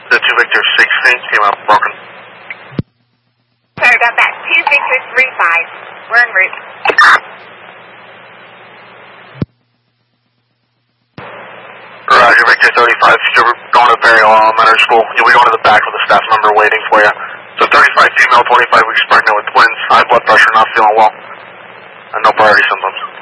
The 2 Victor 16 came out broken. Sorry about that. 2 Victor 35. We're en route. Roger, Victor 35. You're going to Berry Hall Elementary School. You'll be going to the back with a staff member waiting for you. So 35 female, 25 weeks pregnant with twins, high blood pressure, not feeling well, and no priority symptoms.